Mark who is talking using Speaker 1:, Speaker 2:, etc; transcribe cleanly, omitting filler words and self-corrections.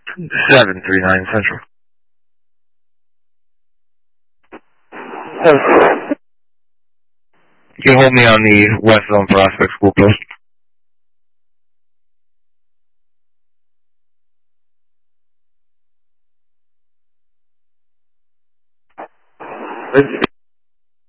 Speaker 1: 739 Central. You can hold me on the West Zone Prospect School Post.